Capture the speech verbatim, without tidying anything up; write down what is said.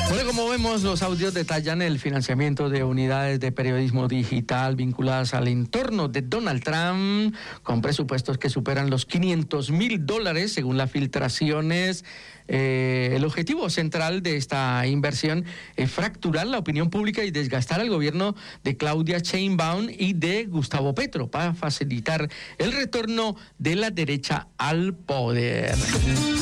Bueno, como vemos, los audios detallan el financiamiento de unidades de periodismo digital vinculadas al entorno de Donald Trump, con presupuestos que superan los quinientos mil dólares, según las filtraciones. Eh, el objetivo central de esta inversión es fracturar la opinión pública y desgastar al gobierno de Claudia Sheinbaum y de Gustavo Petro para facilitar el retorno de la derecha al poder.